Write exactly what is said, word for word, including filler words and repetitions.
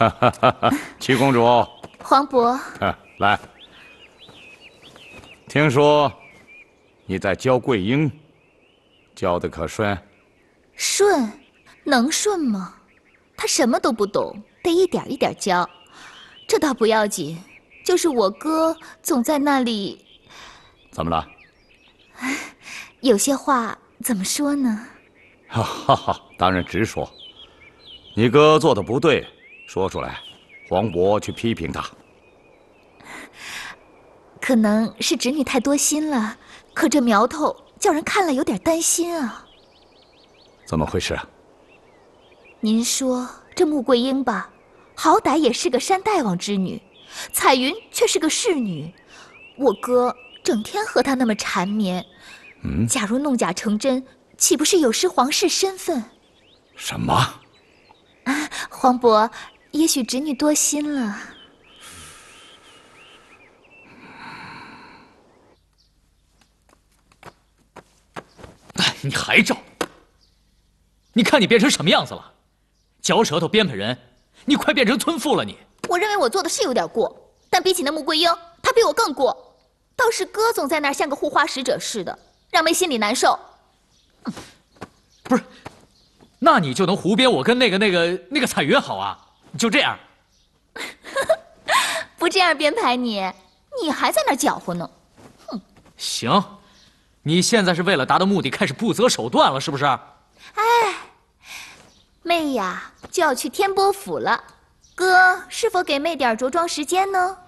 哈哈哈哈！七公主， 皇伯， 来，听说你在教桂英，教的可顺？ 顺，能顺吗？他什么都不懂，得一点一点教。这倒不要紧，就是我哥总在那里…… 怎么了？ 有些话怎么说呢？ 哈哈哈，当然直说。你哥做的不对，说出来，皇伯去批评他。 可能是侄女太多心了，可这苗头叫人看了有点担心啊。 怎么回事啊？ 您说这穆桂英吧，好歹也是个山大王之女，彩云却是个侍女，我哥整天和她那么缠绵， 嗯， 假如弄假成真，岂不是有失皇室身份？ 什么？ 啊，皇伯，也许侄女多心了。 哎，你还照？你看你变成什么样子了？嚼舌头编排人，你快变成村妇了你！ 我认为我做的是有点过，但比起那穆桂英，她比我更过。倒是哥总在那儿像个护花使者似的，让妹心里难受。 不是，那你就能胡编我跟那个那个那个彩云好啊？就这样？ 不这样编排你，你还在那儿搅和呢。哼！ 行，你现在是为了达到目的开始不择手段了，是不是？ 哎，妹呀，就要去天波府了，哥是否给妹点着装时间呢？